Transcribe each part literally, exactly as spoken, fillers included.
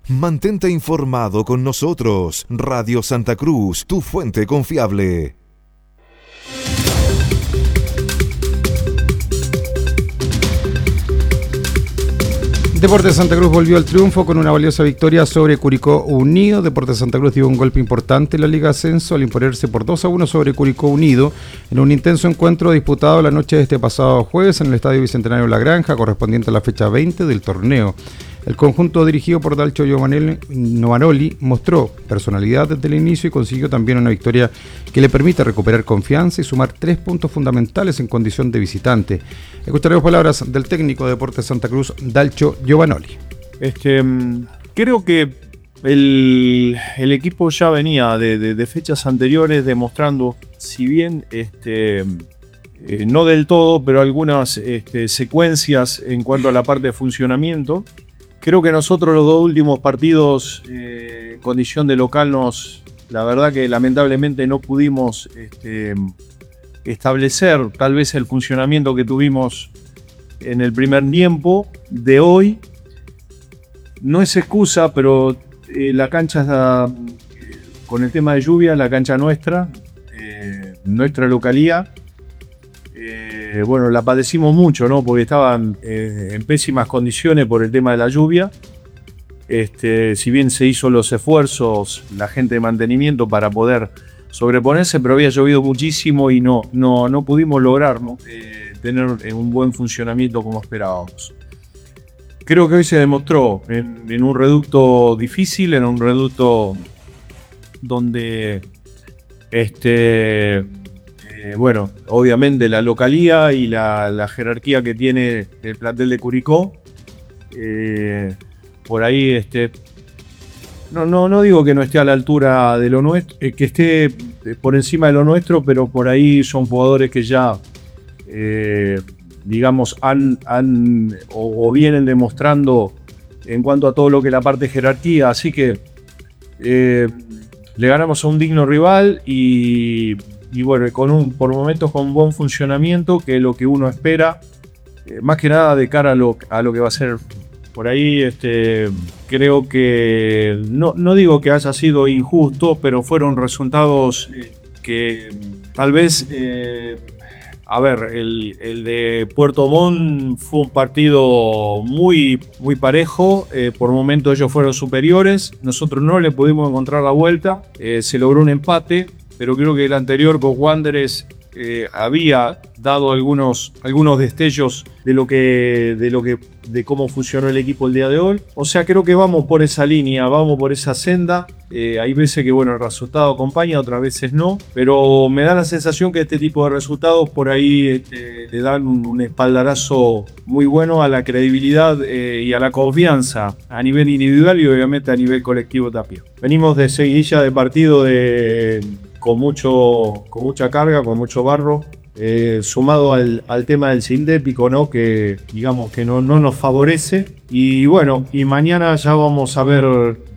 Mantente informado con nosotros. Radio Santa Cruz, tu fuente confiable. Deportes Santa Cruz volvió al triunfo con una valiosa victoria sobre Curicó Unido. Deportes Santa Cruz dio un golpe importante en la Liga Ascenso al imponerse por dos a uno sobre Curicó Unido en un intenso encuentro disputado la noche de este pasado jueves en el Estadio Bicentenario La Granja, correspondiente a la fecha veinte del torneo. El conjunto dirigido por Dalcio Giovanoli mostró personalidad desde el inicio y consiguió también una victoria que le permite recuperar confianza y sumar tres puntos fundamentales en condición de visitante. Escucharemos palabras del técnico de Deportes Santa Cruz, Dalcio Giovanoli. Este, creo que el, el equipo ya venía de, de, de fechas anteriores demostrando, si bien este, eh, no del todo, pero algunas este, secuencias en cuanto a la parte de funcionamiento. Creo que nosotros los dos últimos partidos eh, en condición de local nos, la verdad que lamentablemente no pudimos este, establecer tal vez el funcionamiento que tuvimos en el primer tiempo de hoy. No es excusa, pero eh, la cancha está, eh, con el tema de lluvia, la cancha nuestra, eh, nuestra localía, Eh, bueno, la padecimos mucho, ¿no? Porque estaban eh, en pésimas condiciones por el tema de la lluvia. Este, si bien se hizo los esfuerzos, la gente de mantenimiento para poder sobreponerse, pero había llovido muchísimo y no, no, no pudimos lograr, ¿no? eh, tener un buen funcionamiento como esperábamos. Creo que hoy se demostró en, en un reducto difícil, en un reducto donde este Eh, bueno, obviamente la localía y la, la jerarquía que tiene el plantel de Curicó, eh, por ahí este, no, no, no digo que no esté a la altura de lo nuestro, eh, que esté por encima de lo nuestro, pero por ahí son jugadores que ya, eh, digamos, han, han o, o vienen demostrando en cuanto a todo lo que es la parte de jerarquía, así que eh, le ganamos a un digno rival y Y bueno, con un, por momentos con buen funcionamiento, que es lo que uno espera, eh, más que nada de cara a lo, a lo que va a ser por ahí. Este, creo que, no, no digo que haya sido injusto, pero fueron resultados eh, que tal vez, eh, a ver, el, el de Puerto Montt fue un partido muy, muy parejo, eh, por momentos ellos fueron superiores, nosotros no le pudimos encontrar la vuelta, eh, se logró un empate. Pero creo que el anterior con Wanderers eh, había dado algunos, algunos destellos de lo que, de lo que, de cómo funcionó el equipo el día de hoy. O sea, creo que vamos por esa línea, vamos por esa senda. Eh, hay veces que bueno, el resultado acompaña, otras veces no. Pero me da la sensación que este tipo de resultados por ahí este, le dan un, un espaldarazo muy bueno a la credibilidad eh, y a la confianza a nivel individual y obviamente a nivel colectivo también. Venimos de seguidilla de partido de... Con, mucho, con mucha carga, con mucho barro, eh, sumado al, al tema del sindépico, ¿no? Que digamos que no, no nos favorece. Y bueno, y mañana ya vamos a ver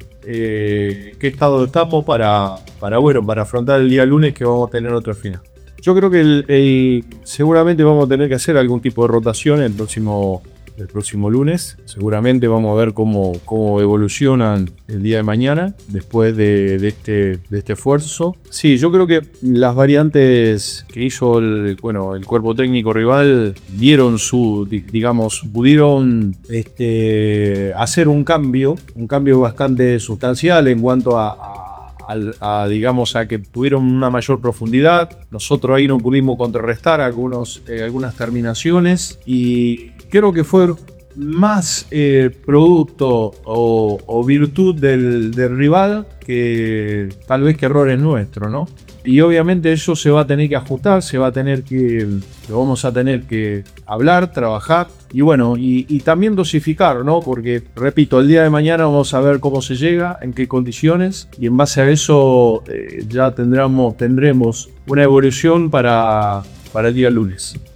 eh, qué estado estamos para, para, bueno, para afrontar el día lunes que vamos a tener otro final. Yo creo que el, el, seguramente vamos a tener que hacer algún tipo de rotación el próximo, el próximo lunes. Seguramente vamos a ver cómo, cómo evolucionan el día de mañana después de, de, este, de este esfuerzo. Sí, yo creo que las variantes que hizo el, bueno, el cuerpo técnico rival dieron su, digamos, pudieron este, hacer un cambio, un cambio bastante sustancial en cuanto a, a, a, a, digamos, a que tuvieron una mayor profundidad. Nosotros ahí no pudimos contrarrestar algunos, eh, algunas terminaciones y creo que fue más eh, producto o, o virtud del, del rival que tal vez que errores nuestros, ¿no? Y obviamente eso se va a tener que ajustar, se va a tener que, lo vamos a tener que hablar, trabajar y bueno, y, y también dosificar, ¿no? Porque, repito, el día de mañana vamos a ver cómo se llega, en qué condiciones y en base a eso eh, ya tendremos, tendremos una evolución para, para el día lunes.